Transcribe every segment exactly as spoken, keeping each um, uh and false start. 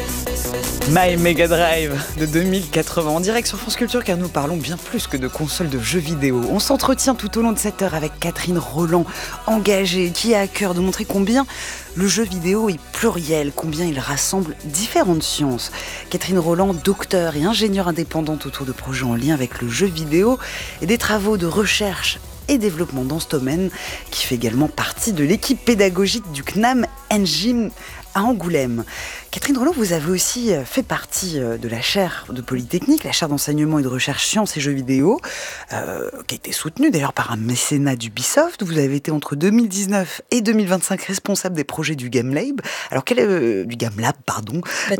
My Mega Drive de deux mille quatre-vingts en direct sur France Culture, car nous parlons bien plus que de consoles de jeux vidéo. On s'entretient tout au long de cette heure avec Catherine Rolland, engagée, qui a à cœur de montrer combien le jeu vidéo est pluriel, combien il rassemble différentes sciences. Catherine Rolland, docteure et ingénieure indépendante autour de projets en lien avec le jeu vidéo et des travaux de recherche et développement dans ce domaine, qui fait également partie de l'équipe pédagogique du C N A M Engine à Angoulême. Catherine Rolland, vous avez aussi fait partie de la chaire de Polytechnique, la chaire d'enseignement et de recherche sciences et jeux vidéo, euh, qui a été soutenue d'ailleurs par un mécénat d'Ubisoft. Vous avez été entre deux mille dix-neuf et deux mille vingt-cinq responsable des projets du GameLab. Alors, quel est, euh, du GameLab, pardon.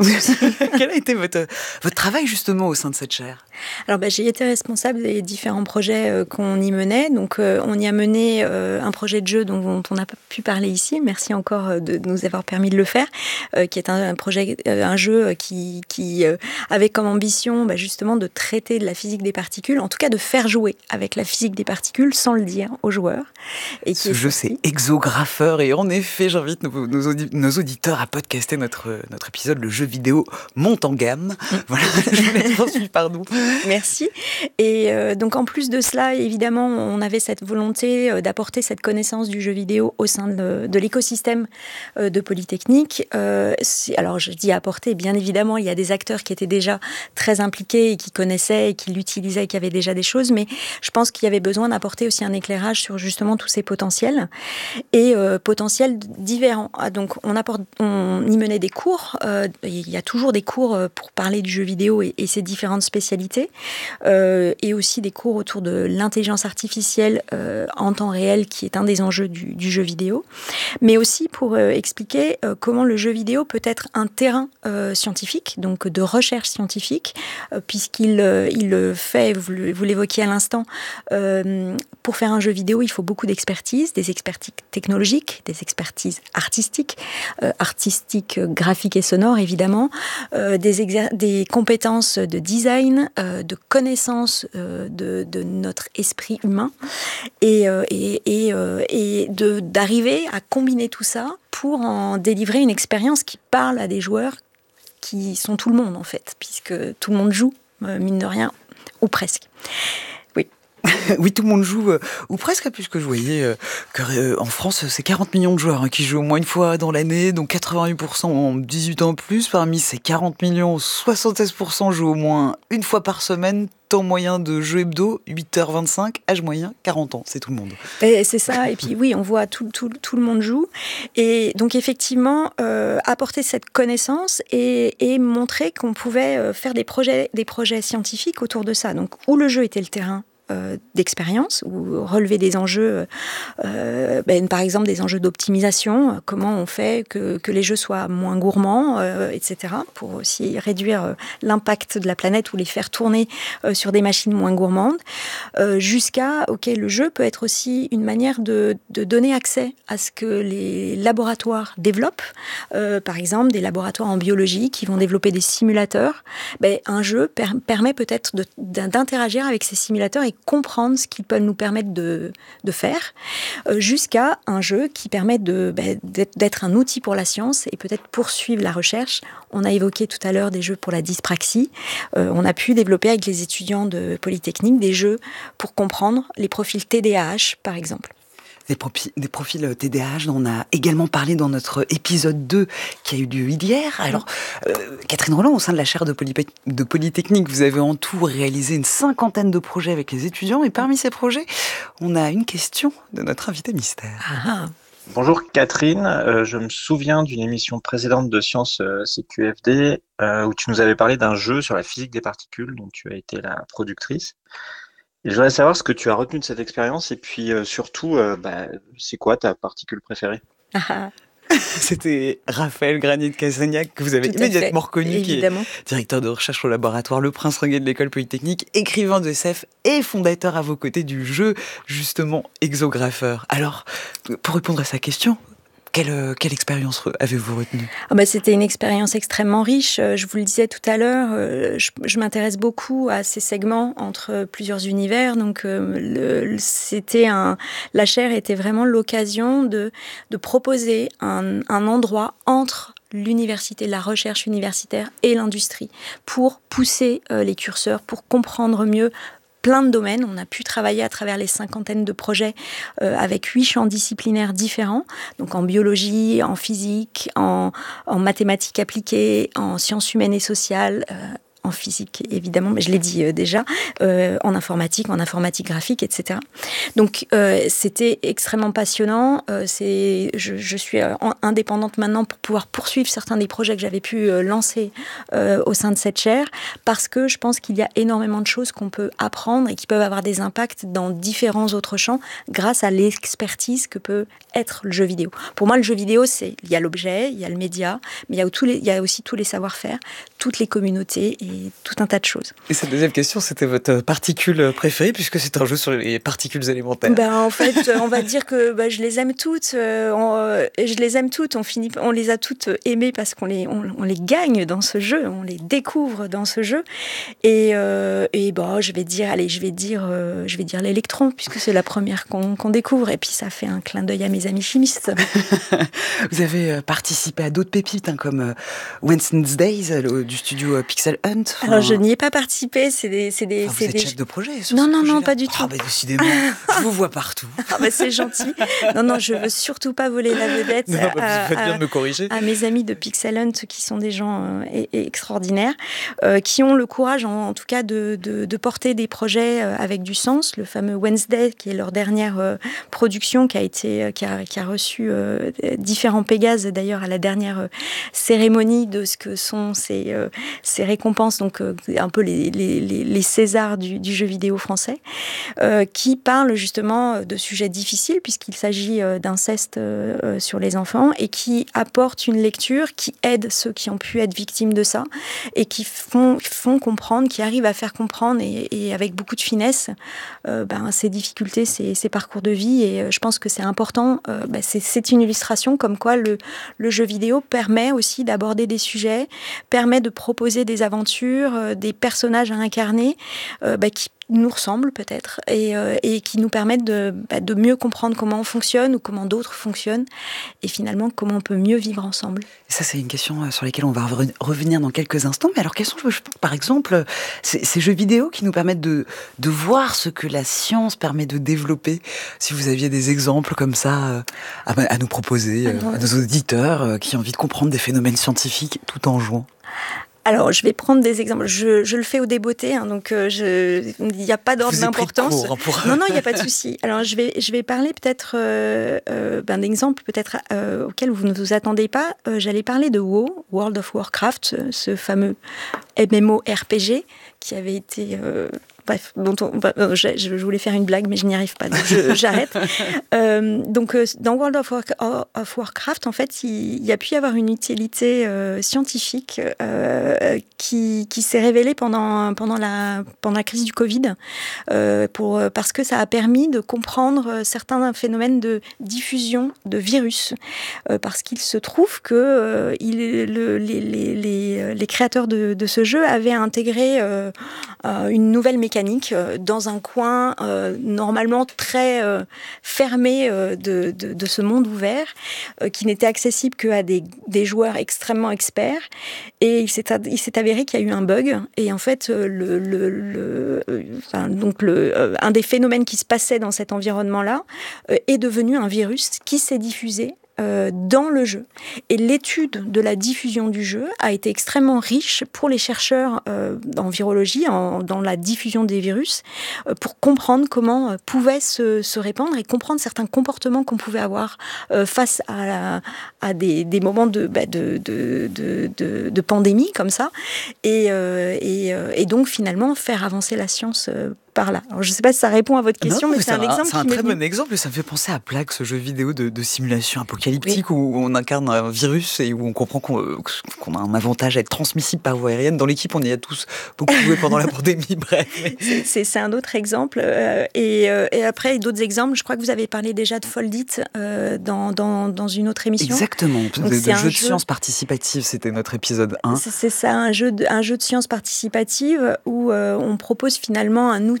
Quel a été votre, votre travail justement au sein de cette chaire ? Alors, bah, j'ai été responsable des différents projets euh, qu'on y menait. Donc, euh, on y a mené euh, un projet de jeu dont, dont on n'a pas pu parler ici. Merci encore de nous avoir permis de le faire, euh, qui est un, un projet, euh, un jeu qui, qui euh, avait comme ambition bah, justement de traiter de la physique des particules, en tout cas de faire jouer avec la physique des particules sans le dire aux joueurs. Et qui Ce jeu, c'est Exographeur, et en effet, j'invite nos, nos, audi- nos auditeurs à podcaster notre, notre épisode, le jeu vidéo monte en gamme. Voilà, je vous laisse poursuivre, pardon. Merci. Et euh, donc en plus de cela, évidemment, on avait cette volonté euh, d'apporter cette connaissance du jeu vidéo au sein de, de l'écosystème euh, de Polytechnique. Euh, c'est, alors je dis apporter, bien évidemment, il y a des acteurs qui étaient déjà très impliqués et qui connaissaient et qui l'utilisaient et qui avaient déjà des choses, mais je pense qu'il y avait besoin d'apporter aussi un éclairage sur justement tous ces potentiels et euh, potentiels différents. Donc on, apporte, on y menait des cours, euh, il y a toujours des cours pour parler du jeu vidéo et, et ses différentes spécialités, euh, et aussi des cours autour de l'intelligence artificielle euh, en temps réel, qui est un des enjeux du, du jeu vidéo, mais aussi pour euh, expliquer euh, comment le jeu vidéo peut être un terrain euh, scientifique, donc de recherche scientifique, euh, puisqu'il euh, il fait, vous, vous l'évoquiez à l'instant, euh, pour faire un jeu vidéo, il faut beaucoup d'expertise, des expertises technologiques, des expertises artistiques, euh, artistiques, graphiques et sonores évidemment, euh, des, exer- des compétences de design, euh, de connaissance euh, de, de notre esprit humain, et, euh, et, et, euh, et de, d'arriver à combiner tout ça pour en délivrer une expérience qui parle à des joueurs qui sont tout le monde en fait, puisque tout le monde joue, euh, mine de rien, ou presque. Oui. Oui, tout le monde joue, euh, ou presque, puisque je voyais euh, qu'en euh, France, c'est quarante millions de joueurs hein, qui jouent au moins une fois dans l'année, donc quatre-vingt-huit pour cent ont dix-huit ans plus. Parmi ces quarante millions, soixante-seize pour cent jouent au moins une fois par semaine. Temps moyen de jeu hebdo, huit heures vingt-cinq, âge moyen, quarante ans, c'est tout le monde. Et c'est ça, et puis oui, on voit tout, tout, tout le monde joue. Et donc effectivement, euh, apporter cette connaissance et, et montrer qu'on pouvait faire des projets, des projets scientifiques autour de ça. Donc où le jeu était le terrain Euh, d'expérience ou relever des enjeux, euh, ben, par exemple des enjeux d'optimisation, comment on fait que, que les jeux soient moins gourmands, euh, et cetera, pour aussi réduire euh, l'impact de la planète ou les faire tourner euh, sur des machines moins gourmandes, euh, jusqu'à, ok, le jeu peut être aussi une manière de, de donner accès à ce que les laboratoires développent, euh, par exemple des laboratoires en biologie qui vont développer des simulateurs. Ben, un jeu per- permet peut-être de, d'interagir avec ces simulateurs et comprendre ce qu'ils peuvent nous permettre de, de faire, euh, jusqu'à un jeu qui permet de, bah, d'être, d'être un outil pour la science et peut-être poursuivre la recherche. On a évoqué tout à l'heure des jeux pour la dyspraxie. Euh, on a pu développer avec les étudiants de Polytechnique des jeux pour comprendre les profils T D A H, par exemple. Des, propi- des profils T D A H dont on a également parlé dans notre épisode deux qui a eu lieu hier. Alors, euh, Catherine Rolland, au sein de la chaire de, Poly- de Polytechnique, vous avez en tout réalisé une cinquantaine de projets avec les étudiants. Et parmi ces projets, on a une question de notre invité mystère. Ah. Bonjour Catherine, euh, je me souviens d'une émission précédente de Sciences euh, C Q F D euh, où tu nous avais parlé d'un jeu sur la physique des particules dont tu as été la productrice. Et je voudrais savoir ce que tu as retenu de cette expérience et puis euh, surtout, euh, bah, c'est quoi ta particule préférée ? Ah. C'était Raphaël Granit-Cassagnac, que vous avez Tout immédiatement reconnu, évidemment. Qui est directeur de recherche au laboratoire Le Prince Ringuet de l'École Polytechnique, écrivain de S F et fondateur à vos côtés du jeu, justement, Exographeur. Alors, pour répondre à sa question, Quelle, quelle expérience avez-vous retenue ? Ah bah, c'était une expérience extrêmement riche. Je vous le disais tout à l'heure, je, je m'intéresse beaucoup à ces segments entre plusieurs univers. Donc, le, c'était un, la chaire était vraiment l'occasion de, de proposer un, un endroit entre l'université, la recherche universitaire et l'industrie pour pousser euh, les curseurs, pour comprendre mieux plein de domaines. On a pu travailler à travers les cinquantaines de projets euh, avec huit champs disciplinaires différents, donc en biologie, en physique, en, en mathématiques appliquées, en sciences humaines et sociales, euh, en physique évidemment, mais je l'ai dit euh, déjà, euh, en informatique, en informatique graphique, et cetera. Donc euh, c'était extrêmement passionnant. Euh, c'est, je, je suis euh, indépendante maintenant pour pouvoir poursuivre certains des projets que j'avais pu euh, lancer euh, au sein de cette chaire, parce que je pense qu'il y a énormément de choses qu'on peut apprendre et qui peuvent avoir des impacts dans différents autres champs grâce à l'expertise que peut être le jeu vidéo. Pour moi, le jeu vidéo, c'est il y a l'objet, il y a le média, mais il y a, tous les, il y a aussi tous les savoir-faire, toutes les communautés et tout un tas de choses. Et cette deuxième question, c'était votre particule préférée, puisque c'est un jeu sur les particules élémentaires. Ben, en fait, on va dire que ben, je les aime toutes. Euh, on, euh, je les aime toutes. On, finit, on les a toutes aimées parce qu'on les, on, on les gagne dans ce jeu, on les découvre dans ce jeu. Et, euh, et bon, je vais dire, allez, je vais dire, euh, je vais dire l'électron, puisque c'est la première qu'on, qu'on découvre. Et puis ça fait un clin d'œil à mes amis chimistes. Vous avez participé à d'autres pépites, hein, comme Wednesdays euh, du studio Pixel Hunt. Enfin... Alors, je n'y ai pas participé. C'est des, c'est des, enfin, vous c'est êtes des... chef de projet sur Non, ce non, non, projet-là. pas du Oh, tout. bah, décidément, je vous vois partout. Ah bah, c'est gentil. Non, non, je veux surtout pas voler la vedette non, bah, à, vous faites bien à, de me corriger. à mes amis de Pixel Hunt, qui sont des gens euh, et, et extraordinaires, euh, qui ont le courage, en, en tout cas, de, de, de porter des projets euh, avec du sens. Le fameux Wednesday, qui est leur dernière euh, production, qui a été, qui a, qui a reçu euh, différents Pégases, d'ailleurs, à la dernière euh, cérémonie de ce que sont ces, euh, ces récompenses, donc euh, un peu les, les, les, les Césars du, du jeu vidéo français, euh, qui parlent justement de sujets difficiles, puisqu'il s'agit euh, d'inceste euh, sur les enfants, et qui apportent une lecture qui aide ceux qui ont pu être victimes de ça, et qui font, font comprendre, qui arrivent à faire comprendre, et, et avec beaucoup de finesse, euh, ben, ces difficultés, ces, ces parcours de vie. Et euh, je pense que c'est important. Euh, ben, c'est, c'est une illustration comme quoi le, le jeu vidéo permet aussi d'aborder des sujets, permet de proposer des aventures, euh, des personnages à incarner, euh, ben, qui nous ressemblent peut-être, et, euh, et qui nous permettent de, bah, de mieux comprendre comment on fonctionne ou comment d'autres fonctionnent, et finalement comment on peut mieux vivre ensemble. Et ça, c'est une question sur laquelle on va revenir dans quelques instants. Mais alors, quels sont, par exemple, ces, ces jeux vidéo qui nous permettent de, de voir ce que la science permet de développer? Si vous aviez des exemples comme ça à, à nous proposer, alors, à nos auditeurs qui ont envie de comprendre des phénomènes scientifiques tout en jouant. Alors, je vais prendre des exemples. Je, je le fais au débeauté, hein, donc euh, je, il n'y a pas d'ordre d'importance. Cours, hein, pour... Non, non, il n'y a pas de souci. Alors, je vais, je vais parler peut-être euh, euh, ben, d'exemples peut-être euh, auxquels vous ne vous attendez pas. Euh, j'allais parler de WoW, World of Warcraft, ce fameux M M O R P G qui avait été... Euh, Bref, dont on, bah, je, je voulais faire une blague, mais je n'y arrive pas, donc je, j'arrête. Euh, donc, euh, dans World of, War, of Warcraft, en fait, il, il y a pu y avoir une utilité euh, scientifique euh, qui, qui s'est révélée pendant, pendant, la, pendant la crise du Covid, euh, pour, parce que ça a permis de comprendre certains phénomènes de diffusion de virus. Euh, parce qu'il se trouve que euh, il, le, les, les, les, les créateurs de, de ce jeu avaient intégré euh, euh, une nouvelle mécanique dans un coin euh, normalement très euh, fermé euh, de, de, de ce monde ouvert, euh, qui n'était accessible qu'à des, des joueurs extrêmement experts. Et il s'est, il s'est avéré qu'il y a eu un bug. Et en fait, le, le, le, enfin, donc le, euh, un des phénomènes qui se passait dans cet environnement-là euh, est devenu un virus qui s'est diffusé Euh, dans le jeu. Et l'étude de la diffusion du jeu a été extrêmement riche pour les chercheurs euh, en virologie, en, dans la diffusion des virus, euh, pour comprendre comment euh, pouvait se, se répandre et comprendre certains comportements qu'on pouvait avoir euh, face à, la, à des, des moments de, bah, de, de, de, de, de pandémie comme ça. Et, euh, et, euh, et donc finalement faire avancer la science euh, par là. Alors, je ne sais pas si ça répond à votre question, non, mais, mais c'est un, un exemple. C'est un très bon exemple. Ça me fait penser à Plague, ce jeu vidéo de, de simulation apocalyptique, oui, où on incarne un virus et où on comprend qu'on, qu'on a un avantage à être transmissible par voie aérienne. Dans l'équipe, on y a tous beaucoup joué pendant la pandémie. Bref. Mais... C'est, c'est, c'est un autre exemple. Euh, et, euh, et après, d'autres exemples. Je crois que vous avez parlé déjà de Foldit euh, dans, dans, dans une autre émission. Exactement. Donc, de, c'est de jeu de jeu... science participative, c'était notre épisode un. C'est, c'est ça, un jeu, de, un jeu de science participative où euh, on propose finalement un outil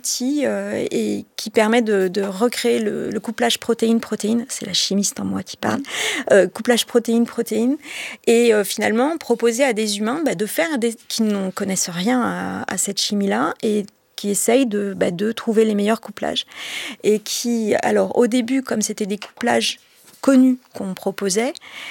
outil euh, et qui permet de, de recréer le, le couplage protéine-protéine. C'est la chimiste en moi qui parle. Euh, couplage protéine-protéine. Et euh, finalement, proposer à des humains bah, de faire des, qui ne connaissent rien à, à cette chimie-là et qui essayent de, bah, de trouver les meilleurs couplages. Et qui, alors au début, comme c'était des couplages connus qu'on proposait,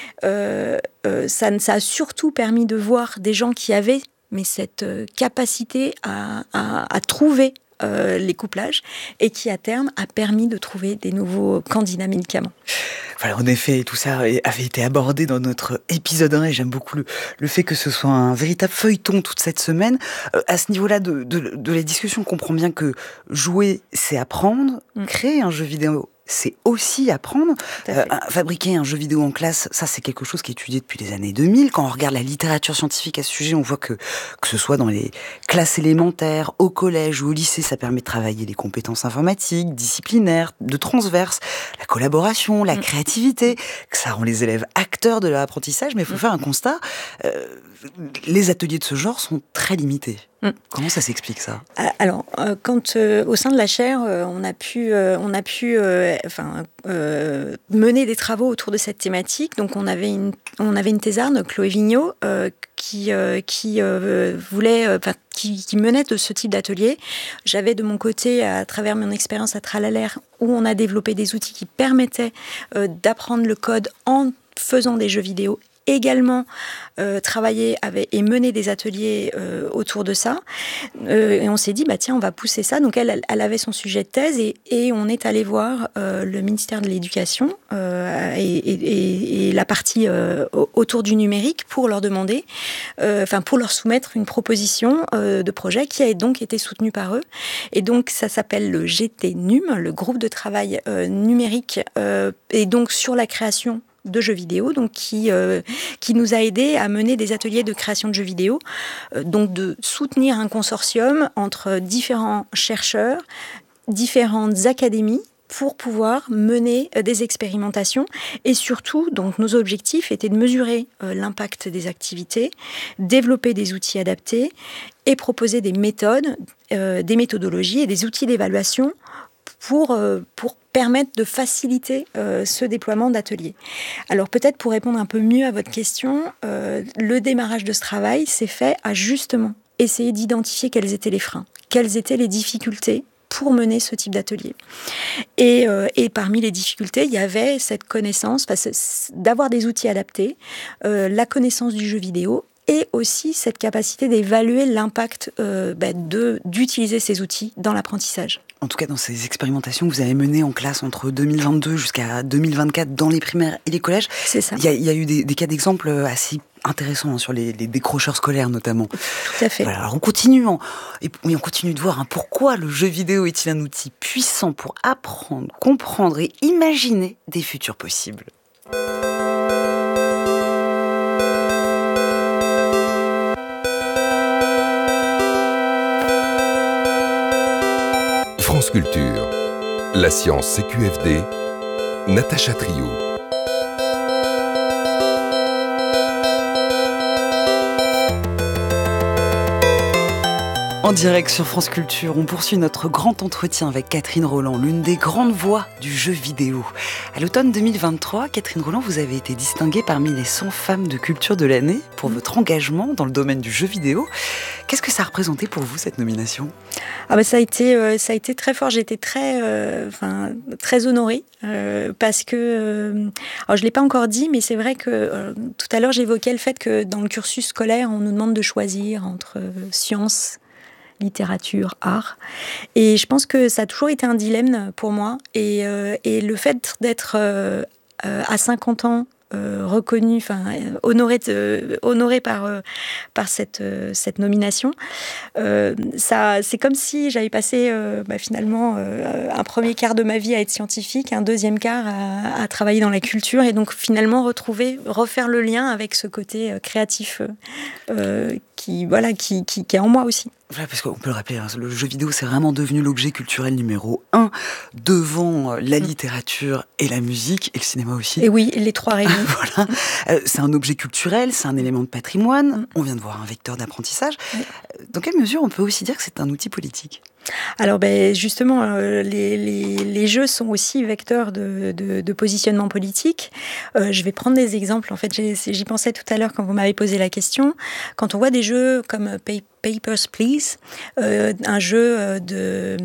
euh, euh, ça, ça a surtout permis de voir des gens qui avaient mais cette euh, capacité à, à, à trouver euh, les couplages et qui, à terme, a permis de trouver des nouveaux candidats médicaments. Voilà, en effet, tout ça avait été abordé dans notre épisode un et j'aime beaucoup le, le fait que ce soit un véritable feuilleton toute cette semaine. Euh, à ce niveau-là de, de, de la discussion, on comprend bien que jouer, c'est apprendre, mmh. créer un jeu vidéo, c'est aussi apprendre. Euh, fabriquer un jeu vidéo en classe, ça c'est quelque chose qui est étudié depuis les années deux mille. Quand on regarde la littérature scientifique à ce sujet, on voit que que ce soit dans les classes élémentaires, au collège ou au lycée, ça permet de travailler les compétences informatiques, disciplinaires, de transverse, la collaboration, la mmh. créativité, que ça rend les élèves acteurs de leur apprentissage. Mais il faut mmh. faire un constat, euh, les ateliers de ce genre sont très limités. Mmh. Comment ça s'explique ça ? Alors, euh, quand euh, au sein de la chaire, euh, on a pu, euh, on a pu, euh, enfin, euh, mener des travaux autour de cette thématique. Donc, on avait une, on avait une thésarde, Chloé Vigneault, euh, qui, euh, qui euh, voulait, euh, qui, qui menait de ce type d'atelier. J'avais de mon côté, à travers mon expérience à Tralalaire, où on a développé des outils qui permettaient euh, d'apprendre le code en faisant des jeux vidéo. Également euh, travailler avec, et mener des ateliers euh, autour de ça. Euh, et on s'est dit, bah, tiens, on va pousser ça. Donc, elle, elle avait son sujet de thèse et, et on est allé voir euh, le ministère de l'Éducation euh, et, et, et la partie euh, autour du numérique pour leur demander, enfin, euh, pour leur soumettre une proposition euh, de projet qui a donc été soutenue par eux. Et donc, ça s'appelle le G T N U M, le groupe de travail euh, numérique, euh, et donc sur la création de jeux vidéo, donc qui, euh, qui nous a aidés à mener des ateliers de création de jeux vidéo, euh, donc de soutenir un consortium entre différents chercheurs, différentes académies, pour pouvoir mener euh, des expérimentations. Et surtout, donc, nos objectifs étaient de mesurer euh, l'impact des activités, développer des outils adaptés et proposer des méthodes, euh, des méthodologies et des outils d'évaluation pour, euh, pour permettre de faciliter euh, ce déploiement d'ateliers. Alors peut-être pour répondre un peu mieux à votre question, euh, le démarrage de ce travail s'est fait à justement essayer d'identifier quels étaient les freins, quelles étaient les difficultés pour mener ce type d'atelier. Et, euh, et parmi les difficultés, il y avait cette connaissance, d'avoir des outils adaptés, euh, la connaissance du jeu vidéo, et aussi cette capacité d'évaluer l'impact euh, bah, de, d'utiliser ces outils dans l'apprentissage. En tout cas, dans ces expérimentations que vous avez menées en classe entre deux mille vingt-deux jusqu'à deux mille vingt-quatre dans les primaires et les collèges, c'est ça. Il y a, il y a eu des, des cas d'exemple assez intéressants hein, sur les, les décrocheurs scolaires notamment. Tout à fait. Voilà, alors on continue, en, et, oui, on continue de voir hein, pourquoi le jeu vidéo est-il un outil puissant pour apprendre, comprendre et imaginer des futurs possibles. France Culture, la science C Q F D, Natacha Trio. En direct sur France Culture, on poursuit notre grand entretien avec Catherine Rolland, l'une des grandes voix du jeu vidéo. À l'automne deux mille vingt-trois, Catherine Rolland, vous avez été distinguée parmi les cent femmes de culture de l'année pour votre engagement dans le domaine du jeu vidéo. Qu'est-ce que ça a représenté pour vous, cette nomination ? Ah bah ça a été euh, ça a été très fort. J'étais très euh, enfin très honorée euh, parce que euh, alors je l'ai pas encore dit, mais c'est vrai que euh, tout à l'heure j'évoquais le fait que dans le cursus scolaire on nous demande de choisir entre euh, sciences, littérature, art. Et je pense que ça a toujours été un dilemme pour moi. Et, euh, et le fait d'être euh, euh, à cinquante ans euh, reconnue, enfin honorée, de, honorée par euh, par cette euh, cette nomination, euh, ça c'est comme si j'avais passé euh, bah, finalement euh, un premier quart de ma vie à être scientifique, un deuxième quart à, à travailler dans la culture, et donc finalement retrouver, refaire le lien avec ce côté euh, créatif euh, qui voilà qui, qui qui est en moi aussi. Voilà, parce qu'on peut le rappeler, hein, le jeu vidéo, c'est vraiment devenu l'objet culturel numéro un devant la littérature et la musique, et le cinéma aussi. Et oui, les trois réunis. Voilà. Euh, c'est un objet culturel, c'est un élément de patrimoine. On vient de voir un vecteur d'apprentissage. Oui. Dans quelle mesure on peut aussi dire que c'est un outil politique ? Alors ben, justement, euh, les, les, les jeux sont aussi vecteurs de, de, de positionnement politique. Euh, je vais prendre des exemples. En fait, j'ai, j'y pensais tout à l'heure quand vous m'avez posé la question. Quand on voit des jeux comme Pay, Papers, Please, euh, un jeu de...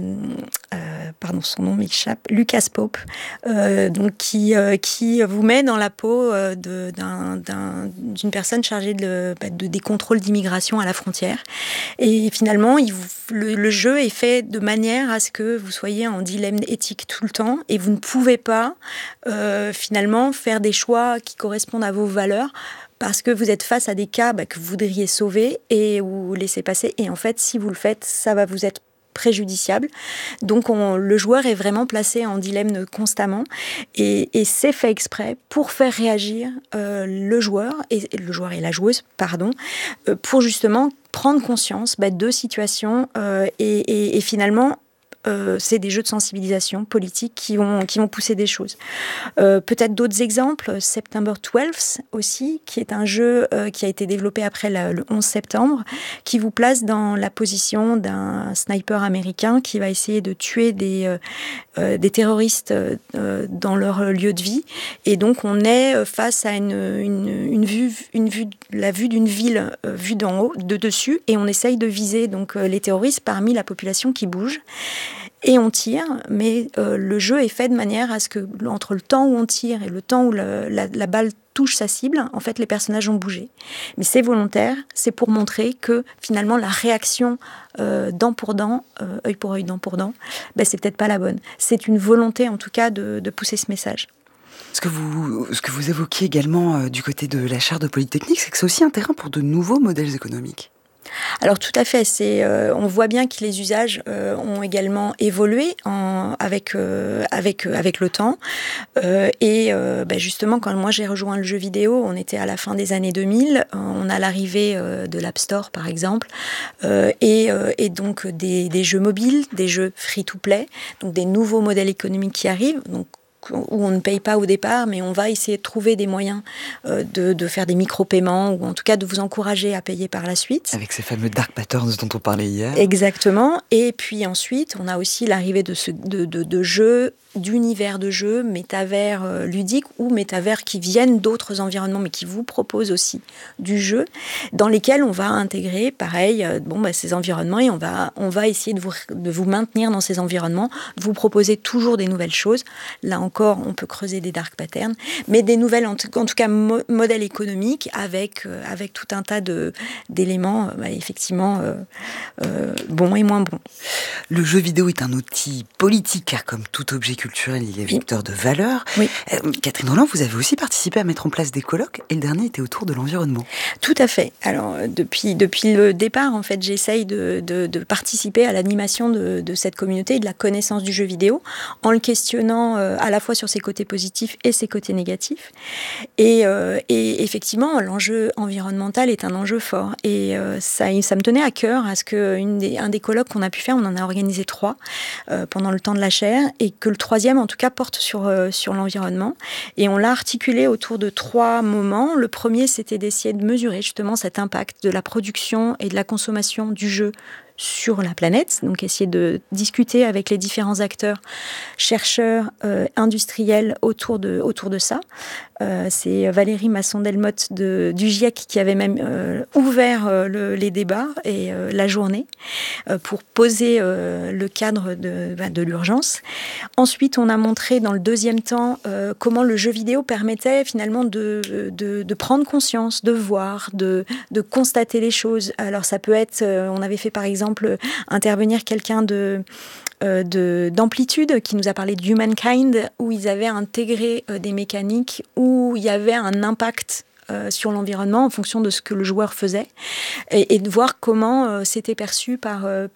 Euh, pardon, son nom m'échappe, Lucas Pope, euh, donc qui, euh, qui vous met dans la peau euh, de, d'un, d'un, d'une personne chargée de, de, des contrôles d'immigration à la frontière. Et finalement, il vous, le, le jeu est fait de manière à ce que vous soyez en dilemme éthique tout le temps et vous ne pouvez pas euh, finalement faire des choix qui correspondent à vos valeurs parce que vous êtes face à des cas bah, que vous voudriez sauver et ou laisser passer. Et en fait, si vous le faites, ça va vous être préjudiciable. Donc on, le joueur est vraiment placé en dilemme constamment et, et c'est fait exprès pour faire réagir euh, le joueur et le joueur et la joueuse, pardon, euh, pour justement prendre conscience bah, de situations euh, et, et, et finalement Euh, c'est des jeux de sensibilisation politique qui vont, qui vont pousser des choses. Euh, peut-être d'autres exemples, September twelfth aussi, qui est un jeu euh, qui a été développé après la, le onze septembre, qui vous place dans la position d'un sniper américain qui va essayer de tuer des, euh, euh, des terroristes euh, dans leur lieu de vie. Et donc on est face à une, une, une vue, une vue, la vue d'une ville euh, vue d'en haut, de dessus, et on essaye de viser donc, euh, les terroristes parmi la population qui bouge. Et on tire, mais euh, le jeu est fait de manière à ce que, entre le temps où on tire et le temps où le, la, la balle touche sa cible, en fait, les personnages ont bougé. Mais c'est volontaire, c'est pour montrer que, finalement, la réaction euh, dent pour dent, euh, œil pour œil, dent pour dent, ben, c'est peut-être pas la bonne. C'est une volonté, en tout cas, de, de pousser ce message. Ce que vous, ce que vous évoquiez également euh, du côté de la chaire de Polytechnique, c'est que c'est aussi un terrain pour de nouveaux modèles économiques. Alors tout à fait, c'est, euh, on voit bien que les usages euh, ont également évolué en, avec, euh, avec, euh, avec le temps. Euh, et euh, bah justement, quand moi j'ai rejoint le jeu vidéo, on était à la fin des années deux mille, on a l'arrivée euh, de l'App Store par exemple, euh, et, euh, et donc des, des jeux mobiles, des jeux free-to-play, donc des nouveaux modèles économiques qui arrivent. Donc, où on ne paye pas au départ, mais on va essayer de trouver des moyens euh, de, de faire des micro-paiements, ou en tout cas de vous encourager à payer par la suite. Avec ces fameux dark patterns dont on parlait hier. Exactement. Et puis ensuite, on a aussi l'arrivée de, ce, de, de, de jeux, d'univers de jeux, métavers euh, ludiques ou métavers qui viennent d'autres environnements, mais qui vous proposent aussi du jeu, dans lesquels on va intégrer, pareil, euh, bon, bah, ces environnements, et on va, on va essayer de vous, de vous maintenir dans ces environnements, de vous proposer toujours des nouvelles choses. Là encore, on peut creuser des dark patterns, mais des nouvelles, en tout, en tout cas, mo- modèles économiques avec, euh, avec tout un tas de, d'éléments, euh, bah, effectivement, euh, euh, bons et moins bons. Le jeu vidéo est un outil politique, car comme tout objet culturel, il est vecteur de valeurs. Oui. Euh, Catherine Rolland, vous avez aussi participé à mettre en place des colloques, et le dernier était autour de l'environnement. Tout à fait. Alors, depuis, depuis le départ, en fait, j'essaye de, de, de participer à l'animation de, de cette communauté et de la connaissance du jeu vidéo, en le questionnant euh, à la fois sur ses côtés positifs et ses côtés négatifs. Et, euh, et effectivement, l'enjeu environnemental est un enjeu fort. Et euh, ça, ça me tenait à cœur, à ce qu'un des, un des colloques qu'on a pu faire, on en a organisé trois euh, pendant le temps de la chaire, et que le troisième, en tout cas, porte sur, euh, sur l'environnement. Et on l'a articulé autour de trois moments. Le premier, c'était d'essayer de mesurer justement cet impact de la production et de la consommation du jeu sur la planète, donc essayer de discuter avec les différents acteurs, chercheurs, euh, industriels autour de, autour de ça. Euh, c'est Valérie Masson-Delmotte de, du GIEC qui avait même euh, ouvert euh, le, les débats et euh, la journée euh, pour poser euh, le cadre de, bah, de l'urgence. Ensuite, on a montré dans le deuxième temps euh, comment le jeu vidéo permettait finalement de, de, de prendre conscience, de voir, de, de constater les choses. Alors ça peut être, euh, on avait fait par exemple intervenir quelqu'un de, euh, de, d'Amplitude qui nous a parlé de Humankind, où ils avaient intégré euh, des mécaniques où il y avait un impact euh, sur l'environnement en fonction de ce que le joueur faisait, et, et de voir comment euh, c'était perçu par, euh,